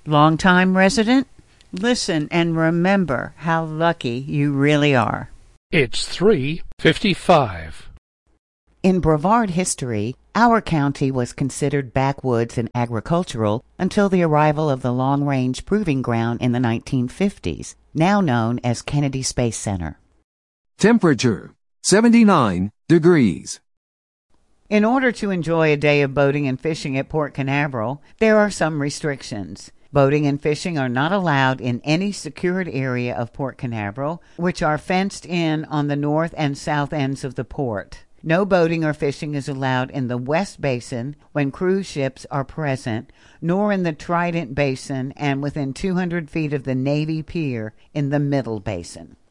Long-time resident? Listen and remember how lucky you really are. It's 3:55. In Brevard history, our county was considered backwoods and agricultural until the arrival of the Long Range Proving Ground in the 1950s, now known as Kennedy Space Center. Temperature, 79 degrees. In order to enjoy a day of boating and fishing at Port Canaveral, there are some restrictions. Boating and fishing are not allowed in any secured area of Port Canaveral, which are fenced in on the north and south ends of the port. No boating or fishing is allowed in the West Basin when cruise ships are present, nor in the Trident Basin and within 200 feet of the Navy Pier in the Middle Basin.